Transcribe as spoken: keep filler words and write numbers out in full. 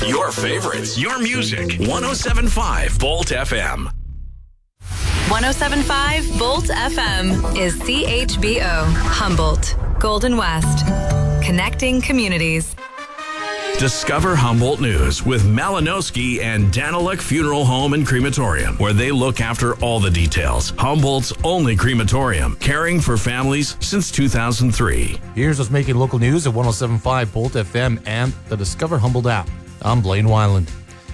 Your favorites, your music. one oh seven point five Bolt F M. one oh seven point five Bolt F M is C H B O, Humboldt, Golden West. Connecting communities. Discover Humboldt News with Malinowski and Daniluk Funeral Home and Crematorium, where they look after all the details. Humboldt's only crematorium, caring for families since two thousand three. Here's what's making local news at one oh seven point five Bolt F M and the Discover Humboldt app. I'm Blaine Weiland.